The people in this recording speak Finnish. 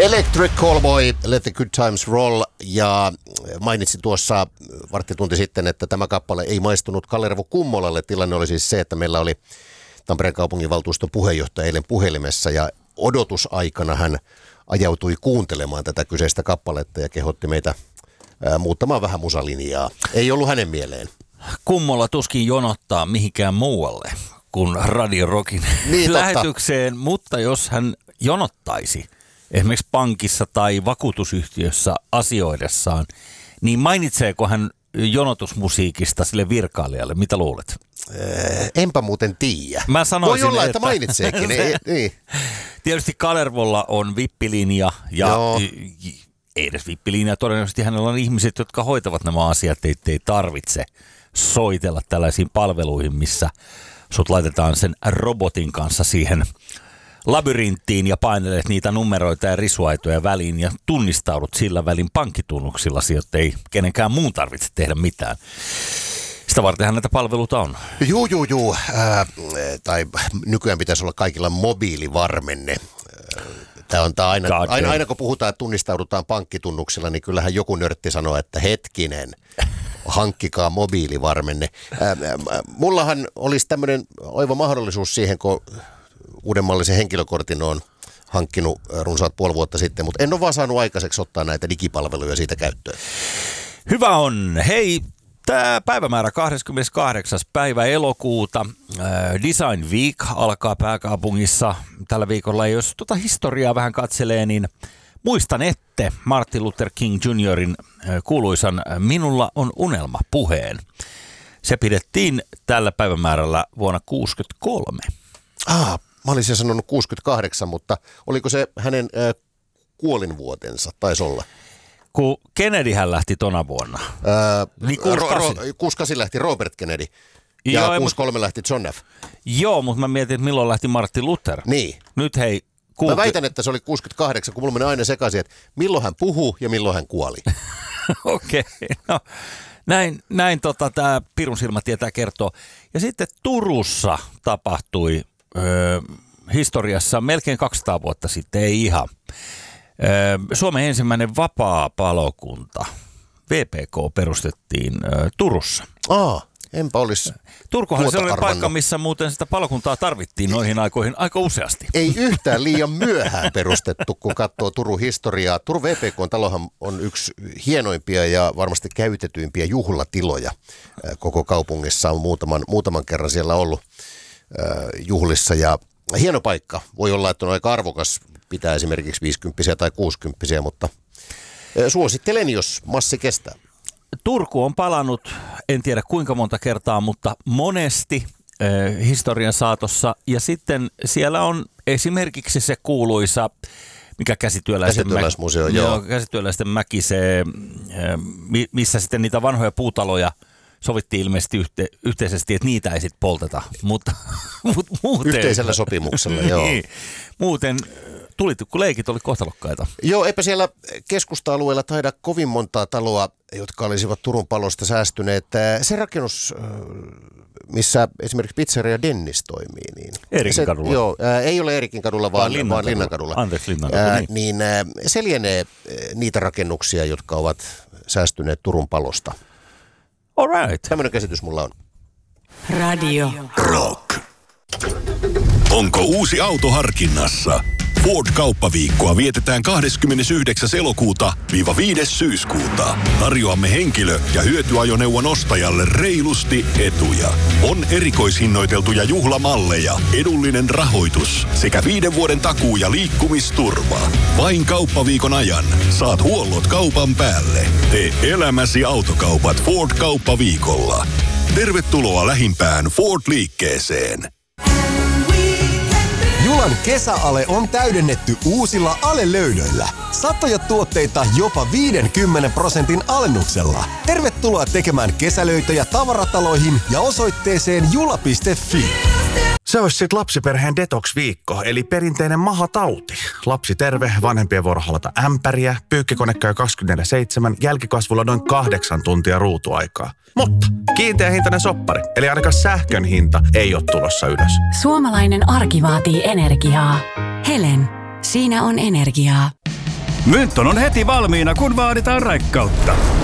Electric Callboy, Let the Good Times Roll, ja mainitsin tuossa varttitunti sitten, että tämä kappale ei maistunut Kalervo Kummolalle. Tilanne oli siis se, että meillä oli Tampereen kaupunginvaltuuston puheenjohtaja eilen puhelimessa, ja odotusaikana hän ajautui kuuntelemaan tätä kyseistä kappaletta ja kehotti meitä muuttamaan vähän musalinjaa. Ei ollut hänen mieleen. Kummola tuskin jonottaa mihinkään muualle kuin Radio Rockin lähetykseen, mutta jos hän jonottaisi esimerkiksi pankissa tai vakuutusyhtiössä asioidessaan, niin mainitseeko hän jonotusmusiikista sille virkailijalle? Mitä luulet? Enpä muuten tiedä. Mä sanoisin, voi olla, että mainitseekin. Niin. Tietysti Kalervolla on vippilinja ja ei edes vippilinja. Todennäköisesti hänellä on ihmiset, jotka hoitavat nämä asiat, ei tarvitse soitella tällaisiin palveluihin, missä sut laitetaan sen robotin kanssa siihen labyrinttiin ja painelet niitä numeroita ja risuaitoja väliin ja tunnistaudut sillä välin pankkitunnuksillasi, jotta ei kenenkään muun tarvitse tehdä mitään. Sitä vartenhan näitä palveluita on. Juu. Tai nykyään pitäisi olla kaikilla mobiilivarmenne. Tämä on aina kun puhutaan, että tunnistaudutaan pankkitunnuksilla, niin kyllähän joku nörtti sanoo, että hetkinen, hankkikaa mobiilivarmenne. Mullahan olisi tämmöinen oiva mahdollisuus siihen, kun uudenmallisen henkilökortin on hankkinut runsaat puoli vuotta sitten, mutta en ole vaan saanut aikaiseksi ottaa näitä digipalveluja siitä käyttöön. Hyvä on. Hei, tämä päivämäärä 28. päivä elokuuta. Design Week alkaa pääkaupungissa tällä viikolla. Jos historiaa vähän katselee, niin muistanette Martin Luther King Jr.'in kuuluisan Minulla on unelma -puheen. Se pidettiin tällä päivämäärällä vuonna 1963. Mä olisin sanonut 68, mutta oliko se hänen kuolinvuotensa, taisi olla? Kun Kennedyhän lähti tona vuonna. Niin 68 lähti Robert Kennedy ja 63 lähti John F. Joo, mutta mä mietin, että milloin lähti Martin Luther. Niin. Nyt hei. Mä väitän, että se oli 68, kun mulla meni aina sekaisin, että milloin hän puhuu ja milloin hän kuoli. Okei, no näin tämä Pirun silmä tietää kertoo. Ja sitten Turussa tapahtui historiassa melkein 200 vuotta sitten, ei ihan. Suomen ensimmäinen vapaa-palokunta, VPK, perustettiin Turussa. Enpä olisi. Turkuhan oli sellainen paikka, missä muuten sitä palokuntaa tarvittiin noihin aikoihin aika useasti. Ei yhtään liian myöhään perustettu, kun katsoo Turun historiaa. Turun VPK-talohan on yksi hienoimpia ja varmasti käytetyimpiä juhlatiloja koko kaupungissa. On muutaman kerran siellä ollut juhlissa ja hieno paikka. Voi olla, että on aika arvokas pitää esimerkiksi 50 tai 60, mutta suosittelen, jos massi kestää. Turku on palannut, en tiedä kuinka monta kertaa, mutta monesti historian saatossa. Ja sitten siellä on esimerkiksi se kuuluisa, mikä käsityöläisten mäki, se, missä sitten niitä vanhoja puutaloja sovittiin ilmeisesti yhteisesti, että niitä ei sitten polteta, mutta muuten. Yhteisellä sopimuksella, joo. Niin, muuten tulitikkuleikit oli kohtalokkaita. Joo, eipä siellä keskusta-alueella taida kovin montaa taloa, jotka olisivat Turun palosta säästyneet. Se rakennus, missä esimerkiksi Pizzeria Dennis toimii. Niin Erikin kadulla. Joo, ei ole Erikin kadulla, vaan Linnankadulla. Anteeksi, Linnankadulla. Niin se lienee niitä rakennuksia, jotka ovat säästyneet Turun palosta. All right. Tämmöinen käsitys mulla on. Radio Rock. Onko uusi auto harkinnassa? Ford-kauppaviikkoa vietetään 29. elokuuta - 5. syyskuuta. Tarjoamme henkilö- ja hyötyajoneuvon ostajalle reilusti etuja. On erikoishinnoiteltuja juhlamalleja, edullinen rahoitus sekä 5 vuoden takuu- ja liikkumisturva. Vain kauppaviikon ajan saat huollot kaupan päälle. Tee elämäsi autokaupat Ford-kauppaviikolla. Tervetuloa lähimpään Ford-liikkeeseen. Julan kesäale on täydennetty uusilla alelöydöillä. Satoja tuotteita jopa 50% alennuksella. Tervetuloa tekemään kesälöitöjä tavarataloihin ja osoitteeseen jula.fi. Se olisi sitten lapsiperheen detox-viikko, eli perinteinen mahatauti. Lapsi terve, vanhempien vuoro halata ämpäriä, pyykkikone käy 24/7, jälkikasvulla noin 8 tuntia ruutuaikaa. Mutta kiinteä hintainen soppari, eli ainakaan sähkön hinta ei ole tulossa ylös. Suomalainen arki vaatii energiaa. Helen, siinä on energiaa. Mynton on heti valmiina, kun vaaditaan raikkautta.